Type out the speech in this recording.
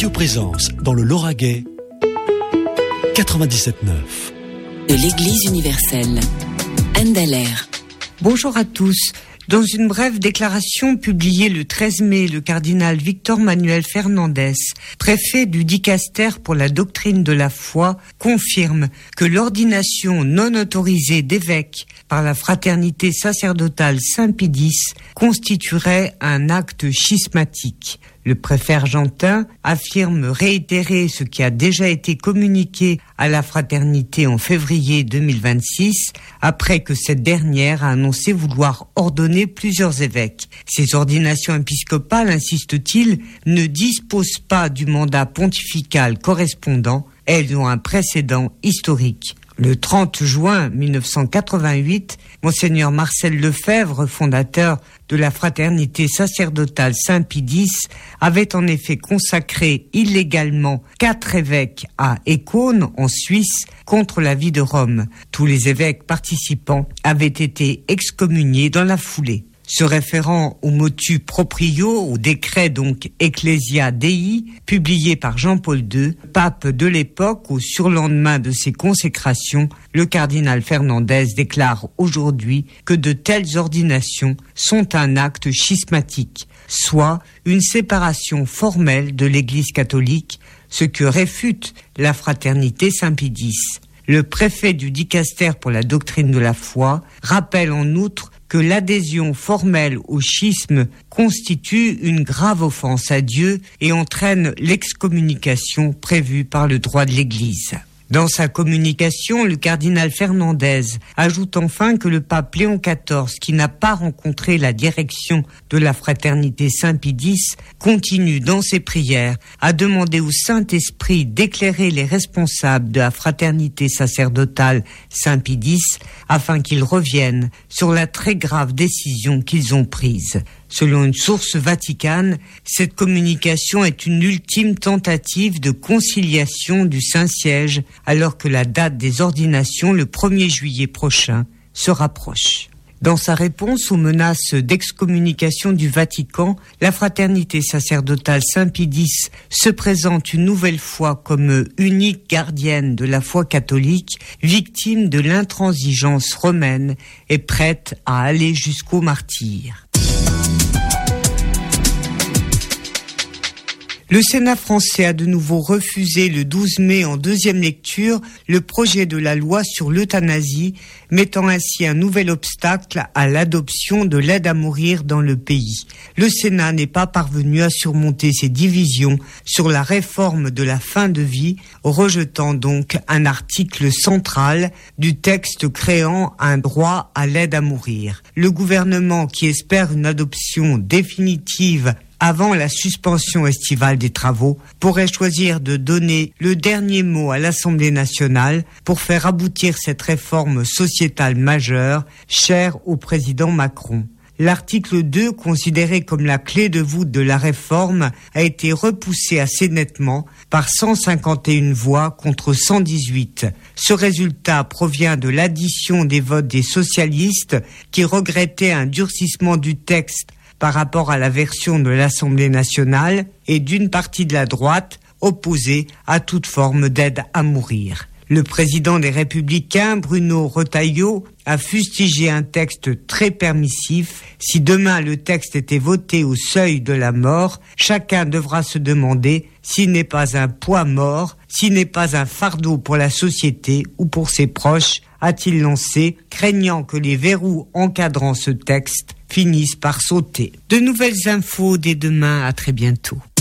Radio Présence dans le Lauragais, 97.9. De l'Église universelle, Anne Dallaire. Bonjour à tous. Dans une brève déclaration publiée le 13 mai, le cardinal Victor Manuel Fernandez, préfet du dicaster pour la doctrine de la foi, confirme que l'ordination non autorisée d'évêque par la fraternité sacerdotale Saint-Pie X constituerait un acte schismatique. Le préfet argentin affirme réitérer ce qui a déjà été communiqué à la fraternité en février 2026, après que cette dernière a annoncé vouloir ordonner plusieurs évêques. Ces ordinations épiscopales, insiste-t-il, ne disposent pas du mandat pontifical correspondant, elles ont un précédent historique. Le 30 juin 1988, Monseigneur Marcel Lefebvre, fondateur de la fraternité sacerdotale Saint-Pie X, avait en effet consacré illégalement 4 évêques à Écône, en Suisse, contre l'avis de Rome. Tous les évêques participants avaient été excommuniés dans la foulée. Se référant au motu proprio, au décret donc Ecclesia Dei, publié par Jean-Paul II, pape de l'époque, au surlendemain de ses consécrations, le cardinal Fernandez déclare aujourd'hui que de telles ordinations sont un acte schismatique, soit une séparation formelle de l'Église catholique, ce que réfute la fraternité Saint-Pie X. Le préfet du dicaster pour la doctrine de la foi rappelle en outre que l'adhésion formelle au schisme constitue une grave offense à Dieu et entraîne l'excommunication prévue par le droit de l'Église. Dans sa communication, le cardinal Fernandez ajoute enfin que le pape Léon XIV, qui n'a pas rencontré la direction de la fraternité Saint-Pie X, continue dans ses prières à demander au Saint-Esprit d'éclairer les responsables de la fraternité sacerdotale Saint-Pie X afin qu'ils reviennent sur la très grave décision qu'ils ont prise. Selon une source vaticane, cette communication est une ultime tentative de conciliation du Saint-Siège alors que la date des ordinations, le 1er juillet prochain, se rapproche. Dans sa réponse aux menaces d'excommunication du Vatican, la fraternité sacerdotale Saint-Pie X se présente une nouvelle fois comme unique gardienne de la foi catholique, victime de l'intransigeance romaine et prête à aller jusqu'au martyre. Le Sénat français a de nouveau refusé le 12 mai en deuxième lecture le projet de la loi sur l'euthanasie, mettant ainsi un nouvel obstacle à l'adoption de l'aide à mourir dans le pays. Le Sénat n'est pas parvenu à surmonter ses divisions sur la réforme de la fin de vie, rejetant donc un article central du texte créant un droit à l'aide à mourir. Le gouvernement, qui espère une adoption définitive avant la suspension estivale des travaux, pourrait choisir de donner le dernier mot à l'Assemblée nationale pour faire aboutir cette réforme sociétale majeure, chère au président Macron. L'article 2, considéré comme la clé de voûte de la réforme, a été repoussé assez nettement par 151 voix contre 118. Ce résultat provient de l'addition des votes des socialistes qui regrettaient un durcissement du texte par rapport à la version de l'Assemblée nationale et d'une partie de la droite opposée à toute forme d'aide à mourir. Le président des Républicains, Bruno Retailleau, a fustigé un texte très permissif. Si demain le texte était voté au seuil de la mort, chacun devra se demander s'il n'est pas un poids mort, s'il n'est pas un fardeau pour la société ou pour ses proches, a-t-il lancé, craignant que les verrous encadrant ce texte finissent par sauter. De nouvelles infos dès demain, à très bientôt.